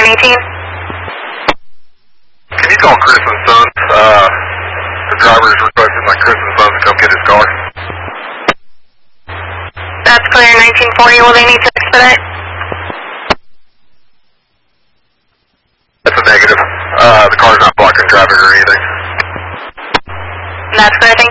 918. Can you call Chris and Sons? The driver is requesting my Chris and Sons to come get his car. That's clear, 1940. Will they need to expedite? That's a negative. The car's not blocking traffic or anything. That's clear,